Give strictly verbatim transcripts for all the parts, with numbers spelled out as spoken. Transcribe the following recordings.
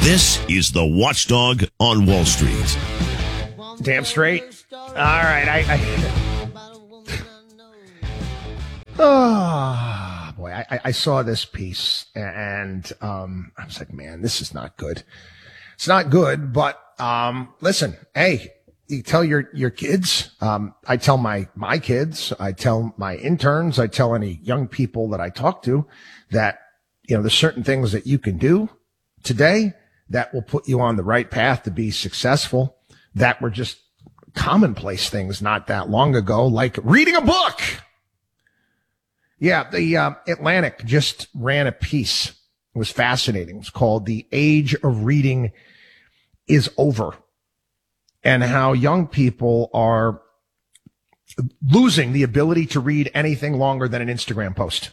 This is the Watchdog on Wall Street. Damn straight. All right. I, I... Oh, boy. I, I saw this piece and um, I was like, man, this is not good. It's not good. But um, listen, hey, you tell your, your kids. Um, I tell my, my kids. I tell my interns. I tell any young people that I talk to that, you know, there's certain things that you can do today that will put you on the right path to be successful, that were just commonplace things not that long ago, like reading a book. Yeah, the uh, Atlantic just ran a piece. It was fascinating. It's called "The Age of Reading is Over," and how young people are losing the ability to read anything longer than an Instagram post.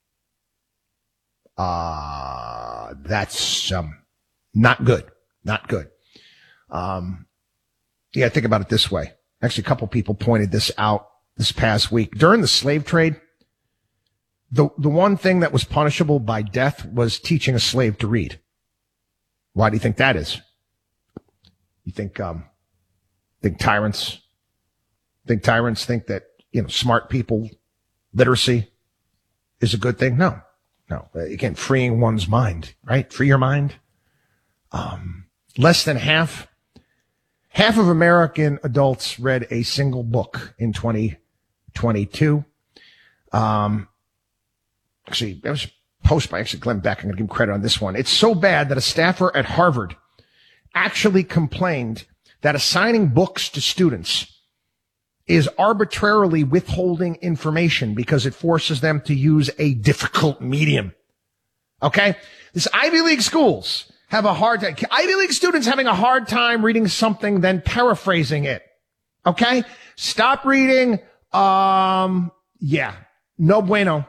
Uh, that's um, not good. Not good. Um, yeah, think about it this way. Actually, a couple people pointed this out this past week. During the slave trade, the, the one thing that was punishable by death was teaching a slave to read. Why do you think that is? You think, um, think tyrants, think tyrants think that, you know, smart people, literacy is a good thing? No, no. Again, freeing one's mind, right? Free your mind. Um, less than half, half of American adults read a single book in twenty twenty-two. Um, actually, that was a post by actually Glenn Beck. I'm going to give him credit on this one. It's so bad that a staffer at Harvard actually complained that assigning books to students is arbitrarily withholding information because it forces them to use a difficult medium. Okay? This Ivy League schools have a hard time. Ivy League students having a hard time reading something, then paraphrasing it. Okay? Stop reading. Um, yeah. No bueno.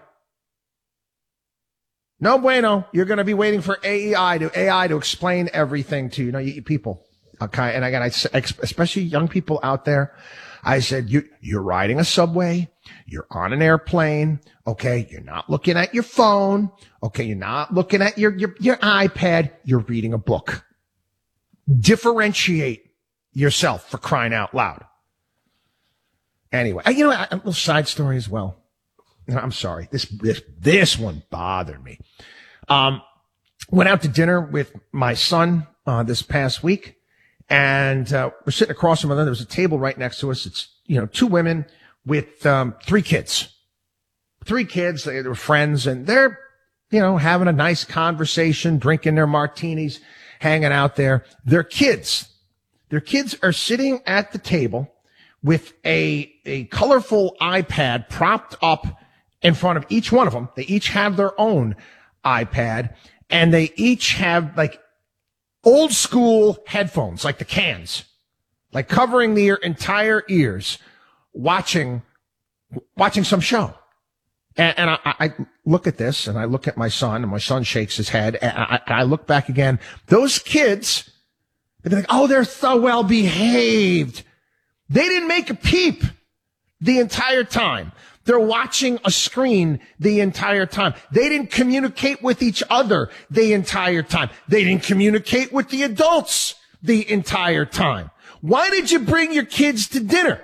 No bueno. You're going to be waiting for A I to, A I to explain everything to you. No, you, you people. Okay. And again, I, especially young people out there, I said, you, you're riding a subway. You're on an airplane. Okay. You're not looking at your phone. Okay. You're not looking at your, your, your iPad. You're reading a book. Differentiate yourself, for crying out loud. Anyway, you know, a little side story as well. I'm sorry. This, this, this one bothered me. Um, went out to dinner with my son, uh, this past week. And, uh, we're sitting across from one another. There was a table right next to us. It's, you know, two women with, um, three kids. Three kids. They were friends and they're, you know, having a nice conversation, drinking their martinis, hanging out there. Their kids, their kids are sitting at the table with a, a colorful iPad propped up in front of each one of them. They each have their own iPad and they each have like old school headphones, like the cans, like covering their entire ears, watching, watching some show. And, and I, I look at this and I look at my son and my son shakes his head and I, I look back again. Those kids, they're like, oh, they're so well behaved. They didn't make a peep the entire time. They're watching a screen the entire time. They didn't communicate with each other the entire time. They didn't communicate with the adults the entire time. Why did you bring your kids to dinner?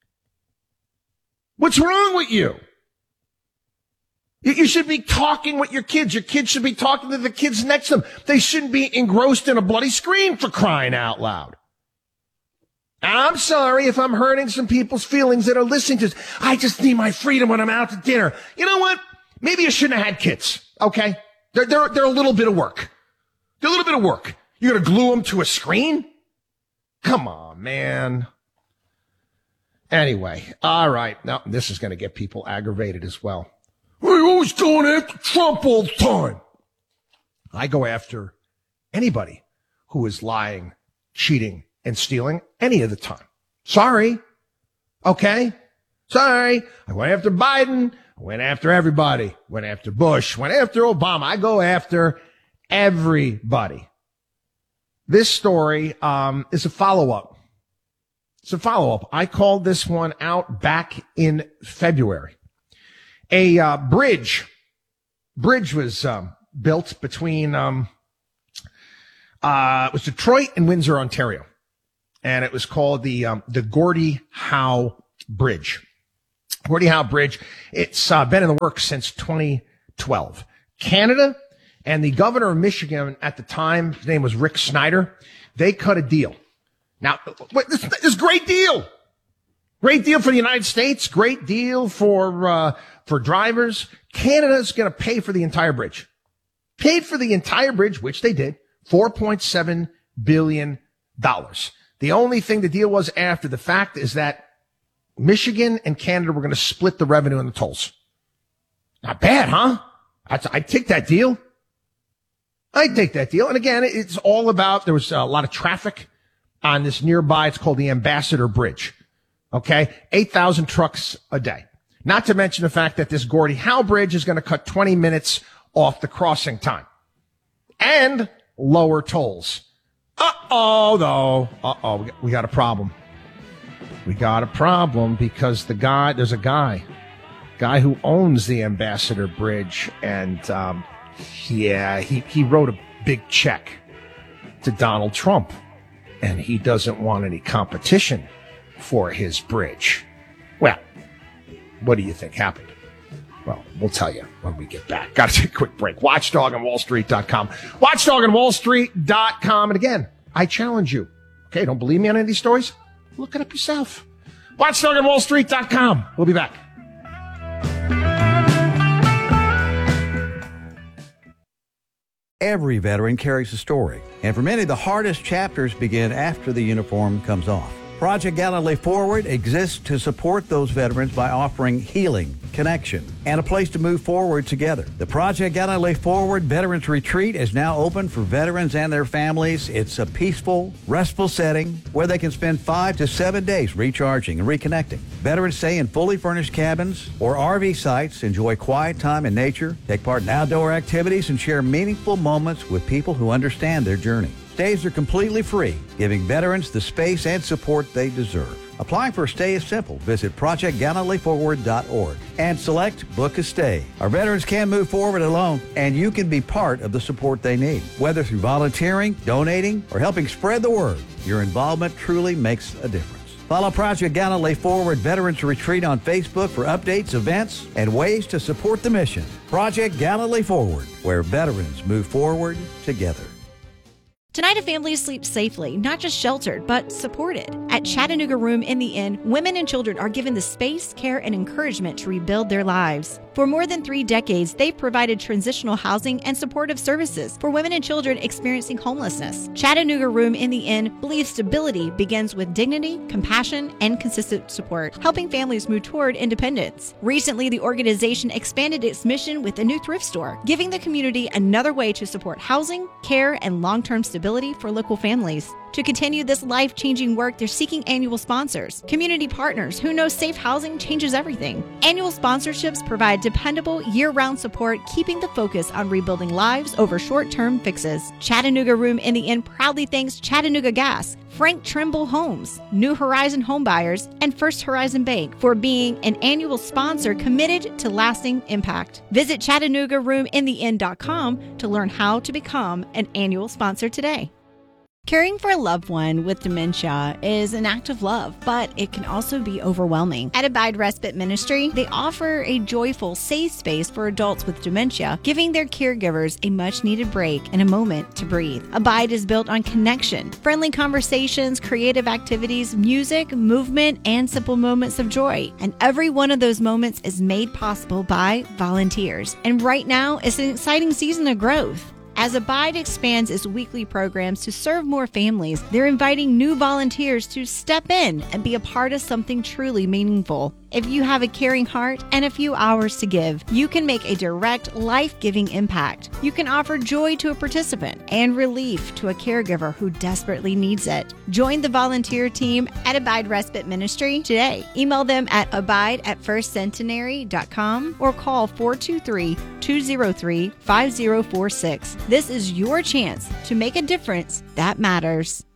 What's wrong with you? You should be talking with your kids. Your kids should be talking to the kids next to them. They shouldn't be engrossed in a bloody screen, for crying out loud. I'm sorry if I'm hurting some people's feelings that are listening to this. I just need my freedom when I'm out to dinner. You know what? Maybe you shouldn't have had kids, okay? They're, they're, they're a little bit of work. They're a little bit of work. You're going to glue them to a screen? Come on, man. Anyway, all right. Now, this is going to get people aggravated as well. We're always going after Trump all the time. I go after anybody who is lying, cheating, and stealing any of the time. Sorry. Okay? Sorry. I went after Biden. I went after everybody. Went after Bush. Went after Obama. I go after everybody. This story um, is a follow-up. It's a follow-up. I called this one out back in February. A uh, bridge. Bridge was um, built between... Um, Uh, it was Detroit and Windsor, Ontario. And it was called the, um, the Gordie Howe Bridge. Gordie Howe Bridge. It's, uh, been in the works since twenty twelve. Canada and the governor of Michigan at the time, his name was Rick Snyder, they cut a deal. Now, this is a great deal. Great deal for the United States. Great deal for, uh, for drivers. Canada's going to pay for the entire bridge. Paid for the entire bridge, which they did, four point seven billion dollars. The only thing the deal was after the fact is that Michigan and Canada were going to split the revenue on the tolls. Not bad, huh? I'd, I'd take that deal. I'd take that deal. And again, it's all about, there was a lot of traffic on this nearby. It's called the Ambassador Bridge. Okay. eight thousand trucks a day. Not to mention the fact that this Gordie Howe Bridge is going to cut twenty minutes off the crossing time and lower tolls. Uh-oh, though. Uh-oh, we got a problem. We got a problem because the guy, there's a guy, guy who owns the Ambassador Bridge, and, um, yeah, he, he wrote a big check to Donald Trump, and he doesn't want any competition for his bridge. Well, what do you think happened? Well, we'll tell you when we get back. Got to take a quick break. watchdog on wall street dot com. watchdog on wall street dot com. And again, I challenge you. Okay, don't believe me on any of these stories? Look it up yourself. watchdog on wall street dot com. We'll be back. Every veteran carries a story, and for many, the hardest chapters begin after the uniform comes off. Project Gallantly Forward exists to support those veterans by offering healing, connection, and a place to move forward together. The Project Gallantly Forward Veterans Retreat is now open for veterans and their families. It's a peaceful, restful setting where they can spend five to seven days recharging and reconnecting. Veterans stay in fully furnished cabins or R V sites, enjoy quiet time in nature, take part in outdoor activities, and share meaningful moments with people who understand their journey. Stays are completely free, giving veterans the space and support they deserve. Applying for a stay is simple. Visit project gallantly forward dot org and select Book a Stay. Our veterans can move forward alone, and you can be part of the support they need. Whether through volunteering, donating, or helping spread the word, your involvement truly makes a difference. Follow Project Gallantly Forward Veterans Retreat on Facebook for updates, events, and ways to support the mission. Project Gallantly Forward, where veterans move forward together. Tonight, a family sleeps safely, not just sheltered, but supported. At Chattanooga Room in the Inn, women and children are given the space, care, and encouragement to rebuild their lives. For more than three decades, they've provided transitional housing and supportive services for women and children experiencing homelessness. Chattanooga Room in the Inn believes stability begins with dignity, compassion, and consistent support, helping families move toward independence. Recently, the organization expanded its mission with a new thrift store, giving the community another way to support housing, care, and long-term stability for local families. To continue this life-changing work, they're seeking annual sponsors, community partners who know safe housing changes everything. Annual sponsorships provide dependable, year-round support, keeping the focus on rebuilding lives over short-term fixes. Chattanooga Room in the Inn proudly thanks Chattanooga Gas, Frank Trimble Homes, New Horizon Homebuyers, and First Horizon Bank for being an annual sponsor committed to lasting impact. Visit Chattanooga Room in the Inn dot com to learn how to become an annual sponsor today. Caring for a loved one with dementia is an act of love, but it can also be overwhelming. At Abide Respite Ministry, they offer a joyful, safe space for adults with dementia, giving their caregivers a much-needed break and a moment to breathe. Abide is built on connection, friendly conversations, creative activities, music, movement, and simple moments of joy. And every one of those moments is made possible by volunteers. And right now is an exciting season of growth. As Abide expands its weekly programs to serve more families, they're inviting new volunteers to step in and be a part of something truly meaningful. If you have a caring heart and a few hours to give, you can make a direct, life-giving impact. You can offer joy to a participant and relief to a caregiver who desperately needs it. Join the volunteer team at Abide Respite Ministry today. Email them at abide at first centenary dot com or call four two three, two zero three, five zero four six. This is your chance to make a difference that matters.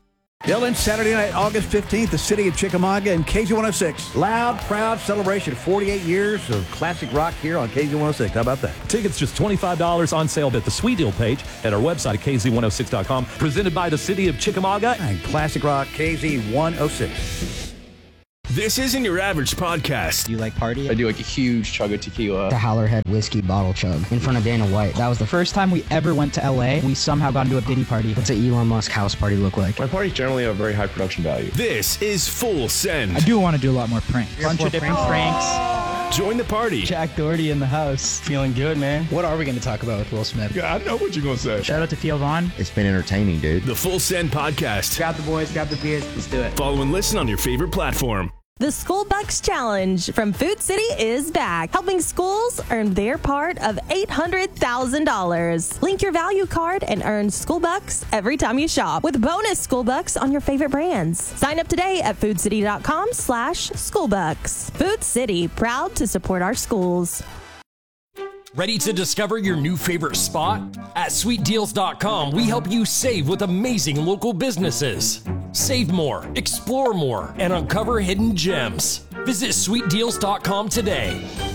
Dylan, Saturday night, August fifteenth, the city of Chickamauga and K Z one oh six. Loud, proud celebration. forty-eight years of classic rock here on K Z one oh six. How about that? Tickets just twenty-five dollars on sale at the Sweet Deal page at our website at K Z one oh six dot com. Presented by the city of Chickamauga And classic rock, K Z one oh six. This isn't your average podcast. Do you like party? I do like a huge chug of tequila. The Howlerhead whiskey bottle chug in front of Dana White. That was the first time we ever went to L A. We somehow got into a Diddy party. What's an Elon Musk house party look like? My parties generally have very high production value. This is Full Send. I do want to do a lot more pranks. A bunch of different pranks. pranks. Join the party. Jack Doherty in the house. Feeling good, man. What are we going to talk about with Will Smith? Yeah, I know what you're going to say. Shout out to Theo Vaughn. It's been entertaining, dude. The Full Send podcast. Grab the boys, grab the beers. Let's do it. Follow and listen on your favorite platform. The School Bucks Challenge from Food City is back, helping schools earn their part of eight hundred thousand dollars. Link your value card and earn School Bucks every time you shop with bonus School Bucks on your favorite brands. Sign up today at foodcity.com slash schoolbucks. Food City, proud to support our schools. Ready to discover your new favorite spot? At sweet deals dot com, we help you save with amazing local businesses. Save more, explore more, and uncover hidden gems. Visit sweet deals dot com today.